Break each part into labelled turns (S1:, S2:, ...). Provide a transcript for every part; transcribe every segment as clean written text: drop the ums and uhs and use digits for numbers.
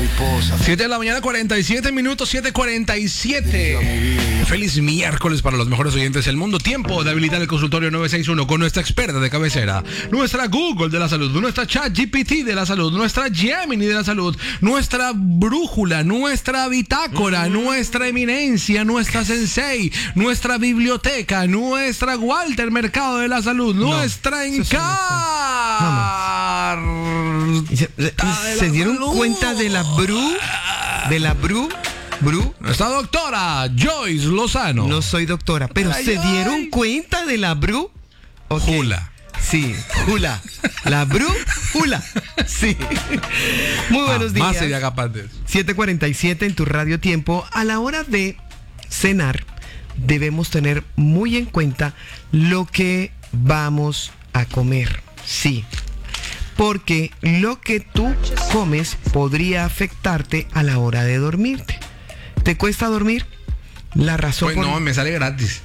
S1: 7 de la mañana, 47 minutos, 7:47. Feliz miércoles para los mejores oyentes del mundo. Tiempo de habilitar el consultorio 961 con nuestra experta de cabecera, nuestra Google de la salud, nuestra ChatGPT de la salud, nuestra Gemini de la salud, nuestra brújula, nuestra bitácora, nuestra eminencia, nuestra sensei, nuestra biblioteca, nuestra Walter Mercado de la salud, nuestra
S2: ¿Se dieron cuenta de la Bru?
S1: Nuestra doctora Joyce Lozano.
S2: No soy doctora, pero ¿se dieron cuenta de la Bru?
S1: Okay. Jula.
S2: Sí, Jula. La Brújula. Sí. Muy buenos días.
S1: Más sería capaz de eso.
S2: 7:47 en tu radio tiempo. A la hora de cenar, debemos tener muy en cuenta lo que vamos a comer. Sí. Porque lo que tú comes podría afectarte a la hora de dormirte. ¿Te cuesta dormir? La razón
S1: pues no, me sale gratis.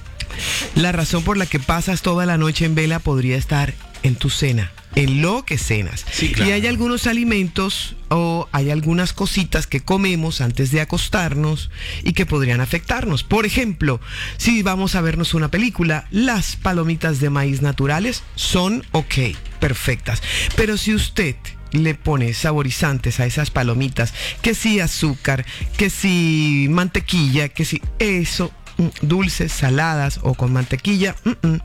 S2: La razón por la que pasas toda la noche en vela podría estar en tu cena, en lo que cenas.
S1: Sí, claro.
S2: Y hay algunos alimentos o hay algunas cositas que comemos antes de acostarnos y que podrían afectarnos. Por ejemplo, si vamos a vernos una película, las palomitas de maíz naturales son ok, perfectas. Pero si usted le pone saborizantes a esas palomitas, que si azúcar, que si mantequilla, que si eso, dulces, saladas o con mantequilla,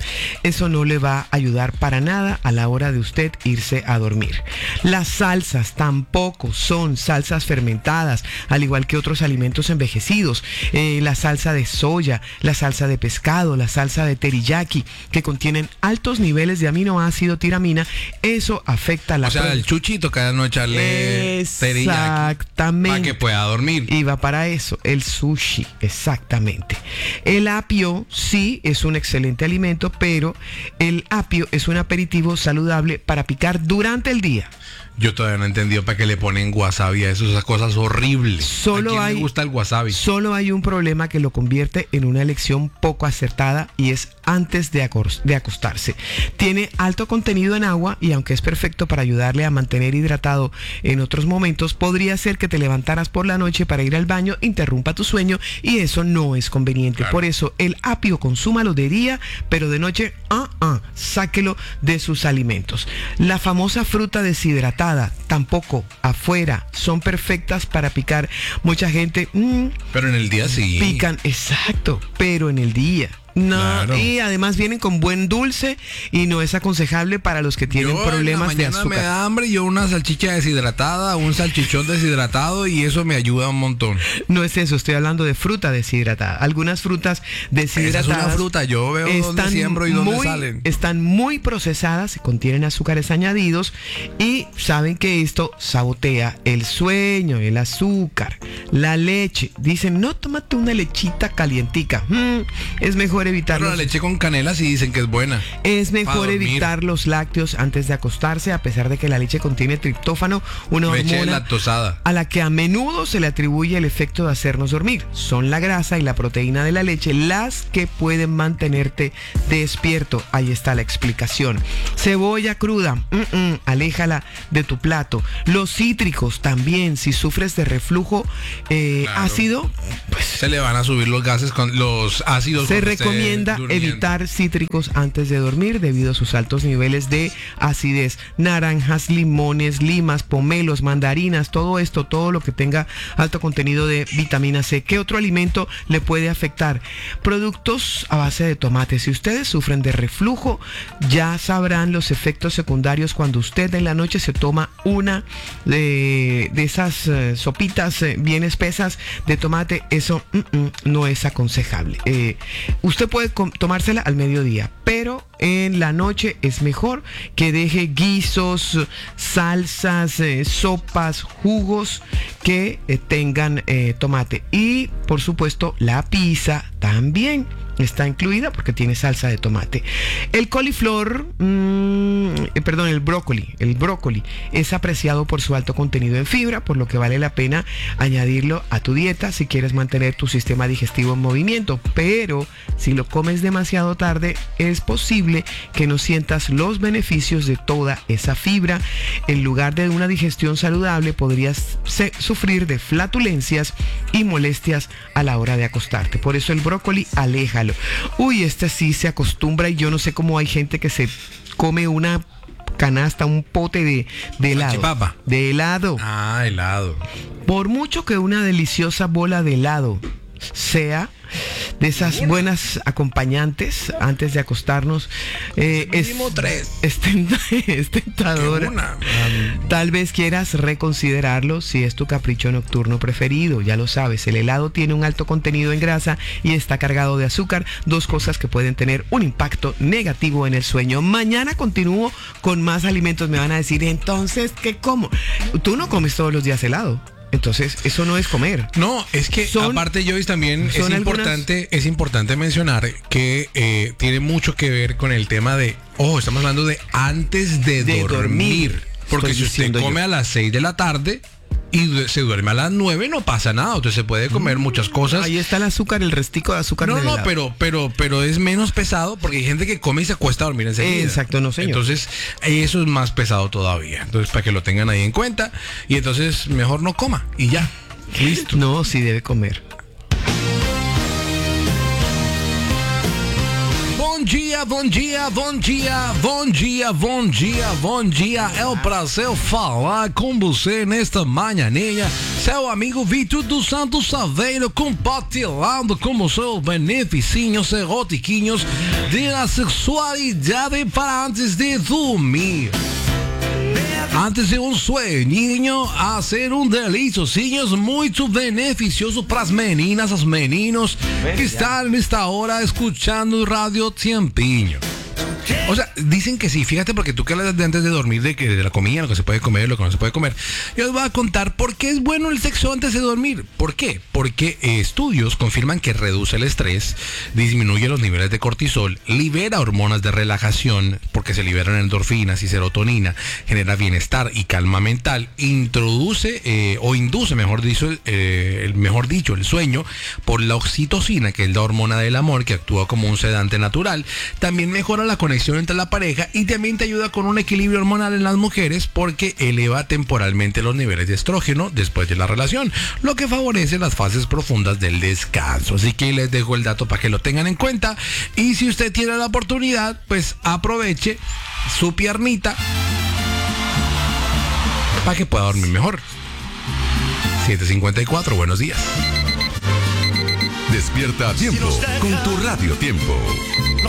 S2: eso no le va a ayudar para nada a la hora de usted irse a dormir. Las salsas tampoco son salsas fermentadas, al igual que otros alimentos envejecidos. La salsa de soya, la salsa de pescado, la salsa de teriyaki, que contienen altos niveles de aminoácido tiramina, eso afecta a la...
S1: O sea, el chuchito cada noche echarle teriyaki.
S2: Exactamente.
S1: Para que pueda dormir.
S2: Y va para eso, el sushi, exactamente. El apio sí es un excelente alimento, pero el apio es un aperitivo saludable para picar durante el día.
S1: Yo todavía no he entendido para qué le ponen wasabi a eso, esas cosas horribles. ¿A quién le gusta el wasabi?
S2: Solo hay un problema que lo convierte en una elección poco acertada y es antes de acostarse. Tiene alto contenido en agua y aunque es perfecto para ayudarle a mantener hidratado en otros momentos, podría ser que te levantaras por la noche para ir al baño, interrumpa tu sueño y eso no es conveniente. Claro. Por eso el apio consúmalo de día, pero de noche, sáquelo de sus alimentos. La famosa fruta deshidratada tampoco afuera son perfectas para picar. Mucha gente
S1: pero en el día sí
S2: pican, exacto, pero en el día no, claro. Y además vienen con buen dulce y no es aconsejable para los que tienen problemas de azúcar.
S1: Me da hambre y yo una salchicha deshidratada, un salchichón deshidratado y eso me ayuda un montón.
S2: No es eso, estoy hablando de fruta deshidratada. Algunas frutas deshidratadas.
S1: Esa es una fruta, yo veo dónde siembro y dónde salen.
S2: Están muy procesadas, contienen azúcares añadidos y saben que esto sabotea el sueño, el azúcar, la leche. Dicen, no, tómate una lechita calientica. Es mejor evitar.
S1: Pero la leche con canela sí dicen que es buena.
S2: Es mejor evitar los lácteos antes de acostarse, a pesar de que la leche contiene triptófano, una
S1: leche
S2: hormona
S1: lactosada,
S2: a la que a menudo se le atribuye el efecto de hacernos dormir. Son la grasa y la proteína de la leche las que pueden mantenerte despierto. Ahí está la explicación. Cebolla cruda, aléjala de tu plato. Los cítricos también, si sufres de reflujo ácido, pues
S1: se le van a subir los gases con los ácidos.
S2: Se recomienda evitar cítricos antes de dormir debido a sus altos niveles de acidez. Naranjas, limones, limas, pomelos, mandarinas, todo esto, todo lo que tenga alto contenido de vitamina C. ¿Qué otro alimento le puede afectar? Productos a base de tomate. Si ustedes sufren de reflujo, ya sabrán los efectos secundarios cuando usted en la noche se toma una de esas sopitas bien espesas de tomate. Eso no es aconsejable. Usted puede tomársela al mediodía, pero en la noche es mejor que deje guisos, salsas, sopas, jugos que tengan tomate. Y por supuesto la pizza también. está incluida porque tiene salsa de tomate. El coliflor, el brócoli es apreciado por su alto contenido en fibra, por lo que vale la pena añadirlo a tu dieta si quieres mantener tu sistema digestivo en movimiento. Pero si lo comes demasiado tarde, es posible que no sientas los beneficios de toda esa fibra. En lugar de una digestión saludable, podrías sufrir de flatulencias y molestias a la hora de acostarte. Por eso el brócoli, aléjalo. Uy, este sí se acostumbra y yo no sé cómo hay gente que se come una canasta, un pote de helado.
S1: Chipapa.
S2: De helado.
S1: Ah, helado.
S2: Por mucho que una deliciosa bola de helado sea de esas buenas acompañantes antes de acostarnos, es tentadora. Tal vez quieras reconsiderarlo si es tu capricho nocturno preferido. Ya lo sabes, el helado tiene un alto contenido en grasa y está cargado de azúcar, dos cosas que pueden tener un impacto negativo en el sueño. Mañana continúo con más alimentos. Me van a decir, entonces, ¿qué como? Tú no comes todos los días helado. Entonces, eso no es comer.
S1: No, es que aparte, Joyce, también es importante mencionar que tiene mucho que ver con el tema de, estamos hablando de antes de dormir. Porque si usted come a las 6 de la tarde y se duerme a las 9, no pasa nada. Usted se puede comer muchas cosas.
S2: Ahí está el azúcar, el restico de azúcar.
S1: No, pero es menos pesado porque hay gente que come y se acuesta a dormir enseguida.
S2: Exacto, no señor.
S1: Entonces, eso es más pesado todavía. Entonces, para que lo tengan ahí en cuenta. Y entonces, mejor no coma y ya. Listo.
S2: No, sí debe comer.
S1: Bom dia. É um prazer falar com você nesta manhãinha. Seu amigo Vitor dos Santos Saveiro, compartilhando com os seus beneficinhos erotiquinhos de la sexualidade para antes de dormir. Antes de um sueñinho, hacer um deliciosinho muito beneficioso para as meninas, os meninos que están nesta hora escuchando Radio Tiempinho. O sea, dicen que sí, fíjate, porque tú que hablas de antes de dormir, de la comida, lo que se puede comer, lo que no se puede comer. Yo les voy a contar por qué es bueno el sexo antes de dormir. ¿Por qué? Porque estudios confirman que reduce el estrés, disminuye los niveles de cortisol, libera hormonas de relajación, porque se liberan endorfinas y serotonina, genera bienestar y calma mental, induce, el sueño por la oxitocina, que es la hormona del amor, que actúa como un sedante natural. También mejora la conexión entre la pareja y también te ayuda con un equilibrio hormonal en las mujeres porque eleva temporalmente los niveles de estrógeno después de la relación, lo que favorece las fases profundas del descanso. Así que les dejo el dato para que lo tengan en cuenta y si usted tiene la oportunidad, pues aproveche su piernita para que pueda dormir mejor. 7:54, buenos días.
S3: Despierta a tiempo con tu Radio Tiempo.